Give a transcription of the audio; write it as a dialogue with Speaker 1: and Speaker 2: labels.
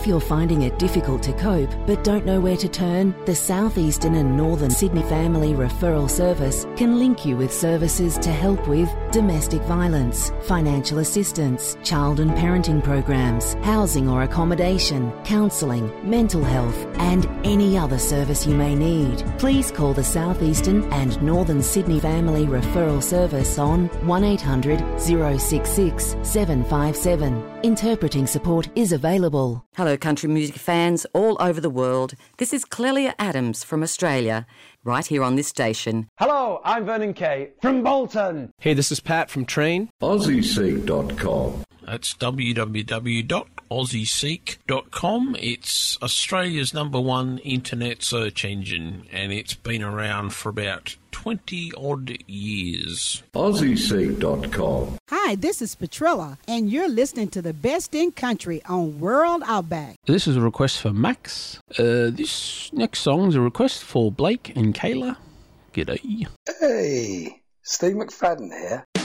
Speaker 1: If you're finding it difficult to cope but don't know where to turn, the South Eastern and Northern Sydney Family Referral Service can link you with services to help with domestic violence, financial assistance, child and parenting programs, housing or accommodation, counselling, mental health and any other service you may need. Please call the South Eastern and Northern Sydney Family Referral Service on 1800 066 757. Interpreting support is available.
Speaker 2: Hello country music fans all over the world. This is Clelia Adams from Australia, right here on this station.
Speaker 3: Hello, I'm Vernon Kay from Bolton.
Speaker 4: Hey, this is Pat from Train.
Speaker 5: AussieSeek.com.
Speaker 6: That's www.aussieseek.com. It's Australia's #1 internet search engine, and it's been around for about 20-odd years.
Speaker 5: AussieSeek.com.
Speaker 7: Hi, this is Petrilla, and you're listening to the best in country on World Outback.
Speaker 8: This is a request for Max. This next song is a request for Blake and Kayla. G'day.
Speaker 9: Hey, Steve McFadden here.